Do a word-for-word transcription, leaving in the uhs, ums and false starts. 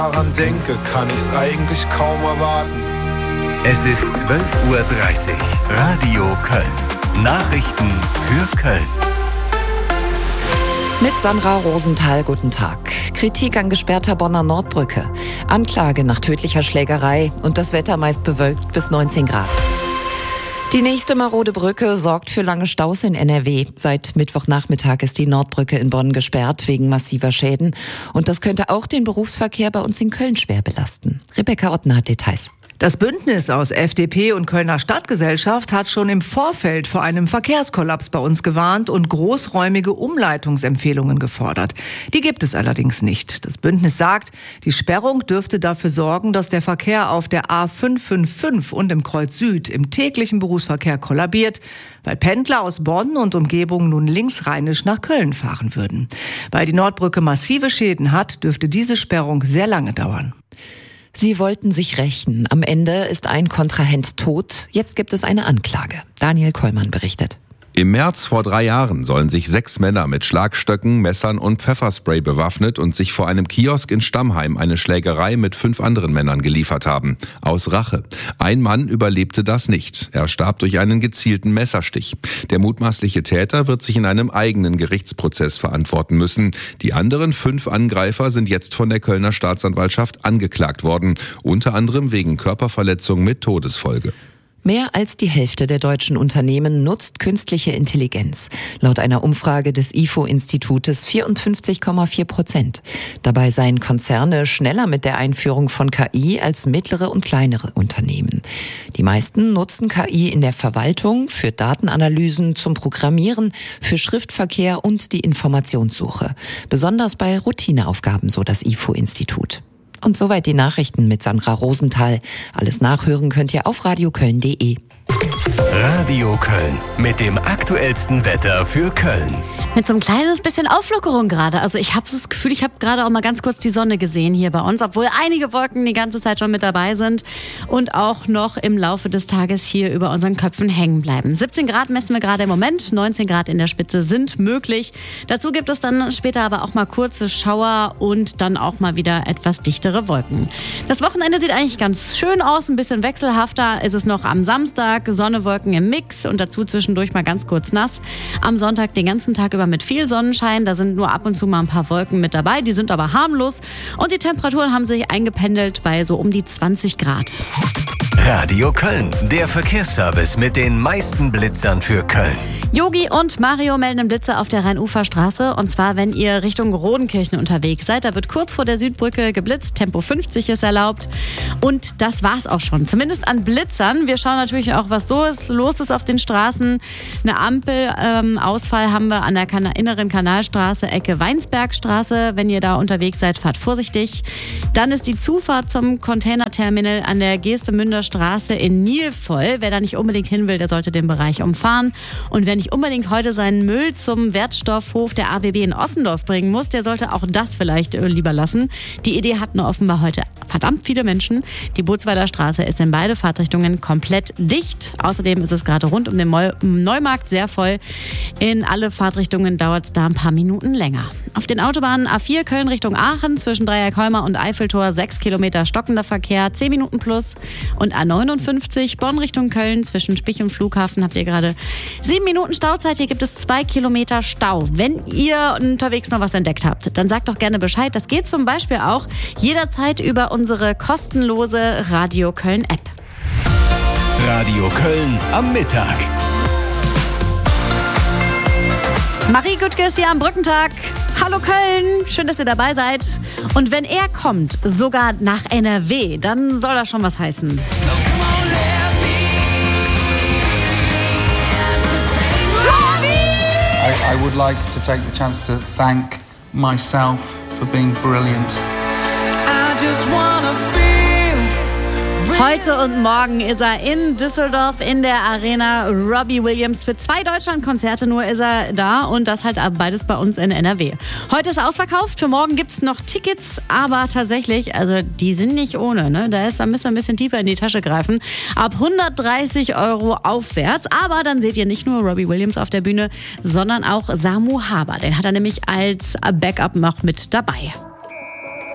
daran denke, kann ich's eigentlich kaum erwarten. Es ist zwölf Uhr dreißig. Radio Köln. Nachrichten für Köln. Mit Sandra Rosenthal, guten Tag. Kritik an gesperrter Bonner Nordbrücke. Anklage nach tödlicher Schlägerei und das Wetter meist bewölkt bis neunzehn Grad. Die nächste marode Brücke sorgt für lange Staus in N R W. Seit Mittwochnachmittag ist die Nordbrücke in Bonn gesperrt wegen massiver Schäden. Und das könnte auch den Berufsverkehr bei uns in Köln schwer belasten. Rebecca Ottner hat Details. Das Bündnis aus F D P und Kölner Stadtgesellschaft hat schon im Vorfeld vor einem Verkehrskollaps bei uns gewarnt und großräumige Umleitungsempfehlungen gefordert. Die gibt es allerdings nicht. Das Bündnis sagt, die Sperrung dürfte dafür sorgen, dass der Verkehr auf der A fünf fünf fünf und im Kreuz Süd im täglichen Berufsverkehr kollabiert, weil Pendler aus Bonn und Umgebung nun linksrheinisch nach Köln fahren würden. Weil die Nordbrücke massive Schäden hat, dürfte diese Sperrung sehr lange dauern. Sie wollten sich rächen. Am Ende ist ein Kontrahent tot. Jetzt gibt es eine Anklage. Daniel Kollmann berichtet. Im März vor drei Jahren sollen sich sechs Männer mit Schlagstöcken, Messern und Pfefferspray bewaffnet und sich vor einem Kiosk in Stammheim eine Schlägerei mit fünf anderen Männern geliefert haben. Aus Rache. Ein Mann überlebte das nicht. Er starb durch einen gezielten Messerstich. Der mutmaßliche Täter wird sich in einem eigenen Gerichtsprozess verantworten müssen. Die anderen fünf Angreifer sind jetzt von der Kölner Staatsanwaltschaft angeklagt worden. Unter anderem wegen Körperverletzung mit Todesfolge. Mehr als die Hälfte der deutschen Unternehmen nutzt künstliche Intelligenz. Laut einer Umfrage des I F O-Institutes vierundfünfzig Komma vier Prozent. Dabei seien Konzerne schneller mit der Einführung von K I als mittlere und kleinere Unternehmen. Die meisten nutzen K I in der Verwaltung, für Datenanalysen, zum Programmieren, für Schriftverkehr und die Informationssuche. Besonders bei Routineaufgaben, so das I F O-Institut. Und soweit die Nachrichten mit Sandra Rosenthal. Alles nachhören könnt ihr auf radioköln punkt de. Radio Köln mit dem aktuellsten Wetter für Köln. Mit so einem kleines bisschen Auflockerung gerade. Also ich habe so das Gefühl, ich habe gerade auch mal ganz kurz die Sonne gesehen hier bei uns, obwohl einige Wolken die ganze Zeit schon mit dabei sind und auch noch im Laufe des Tages hier über unseren Köpfen hängen bleiben. siebzehn Grad messen wir gerade im Moment, neunzehn Grad in der Spitze sind möglich. Dazu gibt es dann später aber auch mal kurze Schauer und dann auch mal wieder etwas dichtere Wolken. Das Wochenende sieht eigentlich ganz schön aus, ein bisschen wechselhafter ist es noch am Samstag, Sonne, Wolken im Mix und dazu zwischendurch mal ganz kurz nass. Am Sonntag den ganzen Tag über mit viel Sonnenschein, da sind nur ab und zu mal ein paar Wolken mit dabei, die sind aber harmlos und die Temperaturen haben sich eingependelt bei so um die zwanzig Grad. Radio Köln, der Verkehrsservice mit den meisten Blitzern für Köln. Yogi und Mario melden einen Blitzer auf der Rhein-Ufer-Straße und zwar, wenn ihr Richtung Rodenkirchen unterwegs seid. Da wird kurz vor der Südbrücke geblitzt, Tempo fünfzig ist erlaubt und das war's auch schon, zumindest an Blitzern. Wir schauen natürlich auch, was so ist, los ist auf den Straßen. Eine Ampelausfall ähm, haben wir an der kan- inneren Kanalstraße, Ecke Weinsbergstraße. Wenn ihr da unterwegs seid, fahrt vorsichtig. Dann ist die Zufahrt zum Containerterminal an der Geestemünder Straße in Nil voll. Wer da nicht unbedingt hin will, der sollte den Bereich umfahren. Und wer nicht unbedingt heute seinen Müll zum Wertstoffhof der A W B in Ossendorf bringen muss, der sollte auch das vielleicht lieber lassen. Die Idee hatten offenbar heute verdammt viele Menschen. Die Bootsweiler Straße ist in beide Fahrtrichtungen komplett dicht. Außerdem ist es gerade rund um den Neumarkt sehr voll. In alle Fahrtrichtungen dauert es da ein paar Minuten länger. Auf den Autobahnen A vier Köln Richtung Aachen zwischen Dreieckholmer und Eiffeltor sechs Kilometer stockender Verkehr, zehn Minuten plus. Und A neunundfünfzig Bonn Richtung Köln zwischen Spich und Flughafen habt ihr gerade sieben Minuten Stauzeit. Hier gibt es zwei Kilometer Stau. Wenn ihr unterwegs noch was entdeckt habt, dann sagt doch gerne Bescheid. Das geht zum Beispiel auch jederzeit über unsere kostenlose Radio Köln App. Radio Köln am Mittag. Marie Güttke ist hier am Brückentag. Hallo Köln, schön, dass ihr dabei seid. Und wenn er kommt, sogar nach N R W, dann soll das schon was heißen. I, I would like to take the chance to thank myself for being brilliant. I just wanna feel Heute und morgen ist er in Düsseldorf in der Arena. Robbie Williams für zwei Deutschlandkonzerte nur ist er da und das halt beides bei uns in N R W. Heute ist ausverkauft, für morgen gibt es noch Tickets, aber tatsächlich, also die sind nicht ohne, ne? Da, ist, da müsst ihr ein bisschen tiefer in die Tasche greifen. Ab hundertdreißig Euro aufwärts, aber dann seht ihr nicht nur Robbie Williams auf der Bühne, sondern auch Samu Haber. Den hat er nämlich als Backup noch mit dabei.